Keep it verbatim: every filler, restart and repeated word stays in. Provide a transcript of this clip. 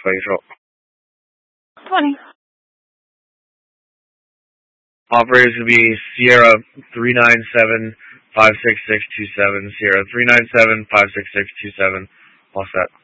Flight control. twenty. Operator's going to be Sierra three nine seven five six six two seven. Sierra three nine seven five six six two seven. All set.